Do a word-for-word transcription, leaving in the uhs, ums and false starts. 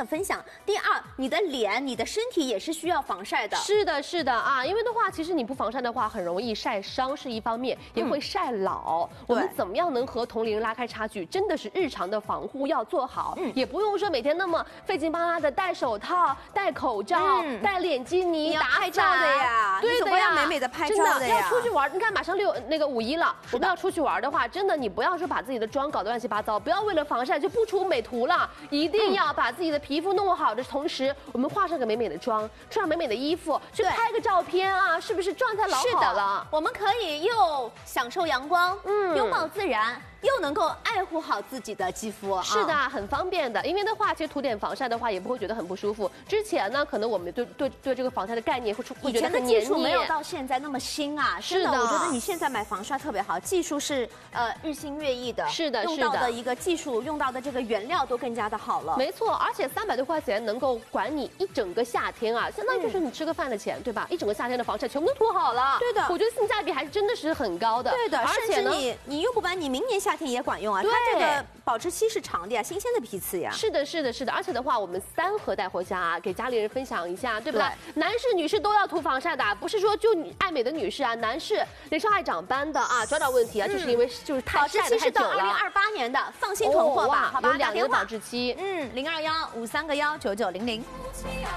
的分享。第二，你的脸、你的身体也是需要防晒的。 是的，是的啊，因为的话，其实你不防晒的话，很容易晒伤是一方面，也会晒老。嗯、我们怎么样能和同龄人拉开差距？真的是日常的防护要做好，嗯、也不用说每天那么费劲巴拉的戴手套、戴口罩、嗯、戴脸基尼、打拍照的呀， 对的呀， 要美美的拍照的呀。要出去玩，你看马上六那个五一了，我们要出去玩的话，真的你不要说把自己的妆搞得乱七八糟，不要为了防晒就不出美图了，一定要把自己的皮肤弄好的同时，我们化上个美美的妆，穿上美美的衣服，去拍个照片啊，是不是状态老好了？ 我们可以又享受阳光，嗯，拥抱自然。又能够爱护好自己的肌肤， 是的，很方便的。因为的话，其实涂点防晒的话，也不会觉得很不舒服。之前呢，可能我们对对对这个防晒的概念会会觉得很黏腻。 以前的技术没有到现在那么新啊。 是的， 我觉得你现在买防晒特别好，技术是呃日新月异的。 是的， 用到的一个技术，用到的这个原料都更加的好了。 没错，而且三百多块钱能够管你一整个夏天啊，相当于就是你吃个饭的钱，对吧？一整个夏天的防晒全部都涂好了。 对的， 我觉得性价比还是真的是很高的。 对的， 而且呢， 你你用不完，你明年夏天也管用啊。它这个保质期是长的呀，新鲜的批次呀。 是的，是的，是的。而且的话，我们三盒带回家啊，给家里人分享一下，对不对？男士、女士都要涂防晒的，不是说就爱美的女士啊，男士脸上爱长斑的啊，找找问题啊，就是因为就是太晒得太久了。 保质期是到二零二八年的，放心囤货吧，好吧？ 有两年的保质期。 嗯，零二幺五三个幺九九零零。